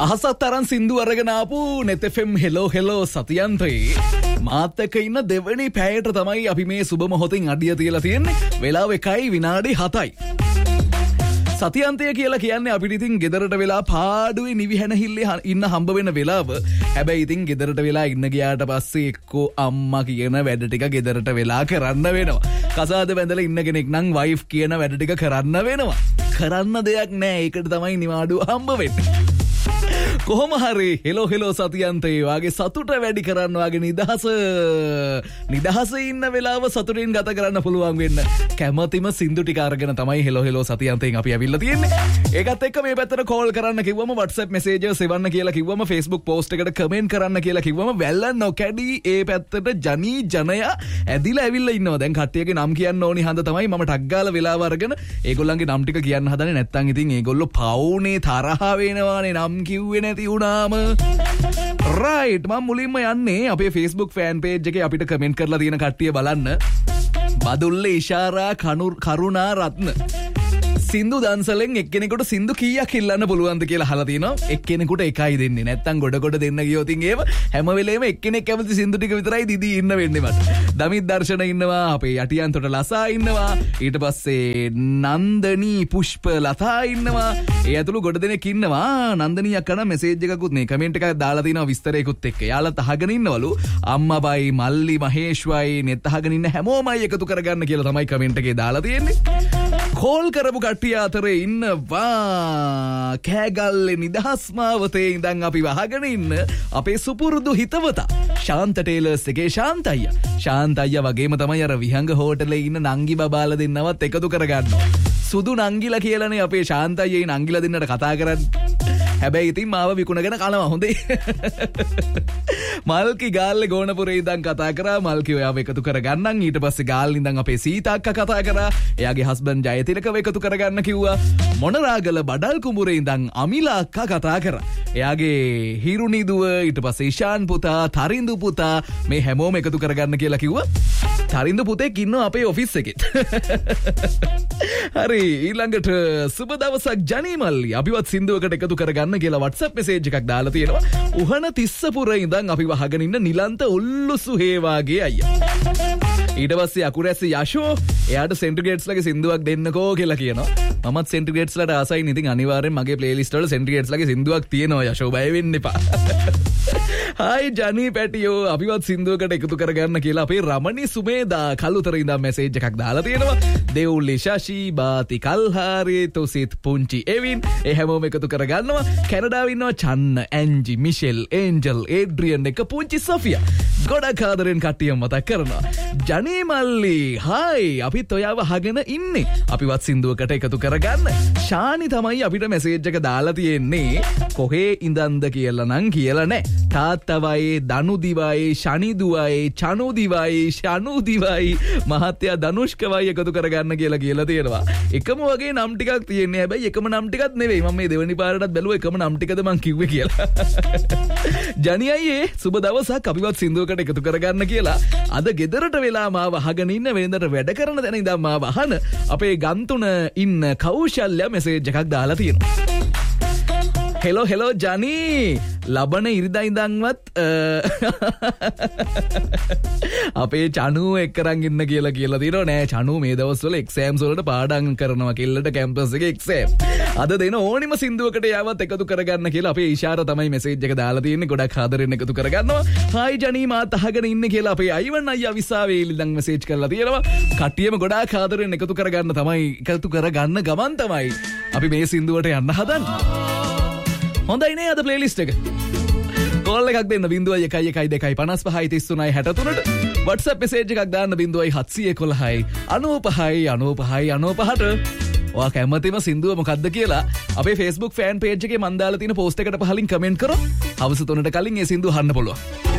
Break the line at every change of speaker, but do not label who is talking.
අහසත් තරන් සින්දු අරගෙන ආපු net fm hello සතියන්තේ මාත් එක්ක ඉන්න දෙවෙනි පැයට තමයි අපි මේ සුබ මොහොතින් අඩිය තියලා තියෙන්නේ. වෙලාව 1 විනාඩි 7යි. සතියන්තය කියලා කියන්නේ අපිට ඉතින් ගෙදරට වෙලා පාඩුවේ නිවිහැනහිල්ලේ ඉන්න හම්බ වෙන වෙලාව. හැබැයි ඉතින් ගෙදරට වෙලා ඉන්න ගියාට පස්සේ එක්කෝ අම්මා කියන වැඩ ටික ගෙදරට වෙලා කරන්න වෙනවා. කසාද බැඳලා ඉන්න කෙනෙක් නම් වයිෆ් කියන වැඩ ටික කරන්න වෙනවා. කරන්න දෙයක් නෑ. ඒකට තමයි නිවාඩුව හම්බ වෙන්නේ. කොහොම හරි හෙලෝ සතියන්තේ වාගේ සතුට වැඩි කරන්න වාගේ නිදහසේ ඉන්න වෙලාව සතුටින් ගත කරන්න පුළුවන් වෙන්න කැමැතිම සින්දු ටික අරගෙන තමයි හෙලෝ සතියන්තෙන් අපි අවිල්ලා තියෙන්නේ. ඒකත් එක්ක මේ පැත්තට කෝල් කරන්න කිව්වම WhatsApp messages එවන්න කියලා කිව්වම Facebook post එකට කමෙන්ට් කරන්න කියලා කිව්වම වැල්ල නොකැඩි ඒ පැත්තට ජනී ජනයා ඇදිලා ඇවිල්ලා ඉන්නවා. දැන් කට්ටියගේ නම් කියන්න ඕනි හන්ද තමයි මම ටක් ගාලා වෙලාව අරගෙන ඒගොල්ලන්ගේ නම් ටික කියන්න හදන්නේ. නැත්තම් ඉතින් ඒගොල්ලෝ පවුනේ තරහ වෙනවානේ නම් කිව්වේ නැති වුණාම. රයිට් මම මුලින්ම යන්නේ අපේ Facebook fan page එකේ අපිට කමෙන්ට් කරලා තියෙන කට්ටිය බලන්න. බදුල්ලේ ඉෂාරා කරුණා රත්න සින්දු දන්සලෙන් එක්කෙනෙකුට සින්දු කීයක් ඉල්ලන්න පුළුවන්ද කියලා අහලා තිනවා. එක්කෙනෙකුට එකයි දෙන්නේ. නැත්තම් ගොඩ දෙන්න ගියොත් ඒව හැම වෙලේම එක්කෙනෙක් කැමති සින්දු ටික විතරයි දිදී ඉන්න වෙන්නේ මට. දමිත් දර්ශන ඉන්නවා, අපේ යටියන්තොට ලසා ඉන්නවා, ඊට පස්සේ නන්දනී පුෂ්ප ලතා ඉන්නවා. ඒ ඇතුළු ගොඩ දෙනෙක් ඉන්නවා. නන්දනී අක්කා නම් මෙසේජ් එකකුත් නේ කමෙන්ට් එකක් දාලා තිනවා විස්තරයකුත් එක්ක. යාළුවත් අහගෙන ඉන්නවලු. අම්මාබයි මල්ලි මහේෂ්වයි නෙත් අහගෙන ඉන්න හැමෝමයි එකතු කරගන්න කියලා තමයි කමෙන්ට් එකේ දාලා තියෙන්නේ. කෝල් කරපු කට්ටිය අතරේ ඉන්නවා කෑගල්ලේ නිදහස් මාවතේ ඉඳන් අපි වහගෙන ඉන්න අපේ සුපුරුදු හිතවතා ශාන්ත ටේලර්ස් එකේ ශාන්ත අයියා. ශාන්ත අයියා වගේම තමයි අර විහංග හෝටලේ ඉන්න නංගි බබාලා දෙන්නවත් එකතු කරගන්නවා. සුදු නංගිලා කියලානේ අපේ ශාන්ත අයියා නංගිලා දෙන්නට කතා කරන්නේ. හැබැයි ඉතින් මාව විකුණගෙන කනවා හොඳේ. මල්කි ගාල්ලේ ගෝනපුරේ ඉඳන් කතා කරා. මල්කි ඔයාව එකතු කරගන්නම්. ඊට පස්සේ ගාල්ලේ ඉඳන් අපේ සීතාක්ක කතා කරා. එයාගේ හස්බන්ඩ් ජයතිලකව එකතු කරගන්න කිව්වා. මොනරාගල බඩල් කුඹුරේ ඉඳන් අමිලා අක්කා කතා කරා. එයාගේ හිරුනි දුව, ඊට පස්සේ ඉෂාන් පුතා, තරිඳු පුතා මේ හැමෝම එකතු කරගන්න කියලා කිව්වා. තරිඳු පුතෙක් ඉන්නවා අපේ ඔෆිස් එකේ. හරි ඊළඟට සුබ දවසක් ජනී මල්ලි අපිවත් සින්දුවකට එකතු කරගන්න කියලා WhatsApp message එකක් දාලා තියෙනවා. උහන තිස්සපුර ඉඳන් අපි වහගෙන ඉන්න නිලන්ත උල්ලුසු හේවාගේ අයියා. ඊට පස්සේ අකුරැසි යෂෝ එයාට සෙන්ටිග්‍රේඩ්ස් ලගේ සින්දුවක් දෙන්නකෝ කියලා කියනවා. මමත් සෙන්ටිග්‍රේඩ්ස් ලට ආසයි. ඉතින් අනිවාර්යෙන් මගේ ප්ලේලිස්ට් වල සෙන්ටිග්‍රේඩ්ස් ලගේ සින්දුවක් තියෙනවා. යෂෝ බය වෙන්න එපා. හායි ජනී පැටියෝ අපිවත් සින්දුවකට එකතු කරගන්න කියලා අපේ රමණී සුමේදා කළුතර ඉඳන් මැසේජ් එකක් දාලා තියෙනවා. දෙවුල්ලි ශෂි බාති කල්හාරි තුසිත් පුංචි එවින් ඒ හැමෝම එකතු කරගන්නවා. කැනඩාවේ ඉන්නවා චන්න, ඇන්ජි, මිෂෙල්, ඒන්ජල්, ඒඩ්‍රියන් එක පුංචි සොෆියා. ගොඩක් ආදරෙන් කට්ටිය මතක් කරනවා. ජනී මල්ලි හායි අපිත් ඔයාව අහගෙන ඉන්නේ. අපිවත් සින්දුවකට එකතු කරගන්න. ශානි තමයි අපිට මැසේජ් එක දාලා තියෙන්නේ. කොහේ ඉඳන්ද කියලා නම් කියලා නැහැ. තාත්තවයි, දනුදිවයි, ශනිදුවයි, චනුදිවයි, ශනුදිවයි මහත්තයා ධනුෂ්කවයි එකතු කරගන්න කියලා තියෙනවා. එකම වගේ නම් ටිකක් තියෙන්නේ. හැබැයි එකම නම් ටිකක් නෙවෙයි. මම මේ දෙවෙනි පාරටත් බැලුවා එකම නම් ටිකද මං කිව්වේ කියලා. ජනී අයියේ සුබ දවසක් අපිවත් සින්දුවකට එකතු කරගන්න කියලා. අද ගෙදරට වෙලා මාව අහගෙන ඉන්න වෙනදට වැඩ කරන තැන ඉඳන් මාව අහන අපේ ගන්තුන ඉන්න කෞශල්‍ය මෙසේජ් එකක් දාලා තියෙනවා. හෙලෝ ජනී ලබන ඉරිදා ඉඳන්වත් අපේ චනු එක්කරන් ඉන්න කියලා තියෙනවා. නෑ චනු මේ දවස්වල එක්සෑම්ස් වලට පාඩම් කරනවා. කෙල්ලට කැම්පස් එකේ එක්සෑම්. අද දෙන ඕනිම සින්දුවකට යාවත් එකතු කරගන්න කියලා අපේ ඉෂාර තමයි මෙසේජ් එක දාලා තියෙන්නේ. ගොඩක් ආදරෙන් එකතු කරගන්නවා. හායි ජනී මාත් අහගෙන ඉන්න කියලා අපේ අයිවන් අයියා විසාවේ ඉඳන් මෙසේජ් කරලා තියෙනවා. කට්ටියම ගොඩක් ආදරෙන් එකතු කරගන්න ගමන් තමයි අපි මේ සින්දුවට යන්න හදන්නේ. හොඳයි නේ අද ප්ලේලිස්ට් එක. කෝල් එකක් දෙන්න 0112535363ට WhatsApp message එකක් දාන්න 0711 95 ඔයා කැමතිම සින්දුව මොකද්ද කියලා අපේ Facebook fan page එකේ මන් දාලා තියෙන post එකට පහලින් කමෙන්ට් කරොත් හවස 3ට කලින් ඒ සින්දුව අහන්න පුළුවන්.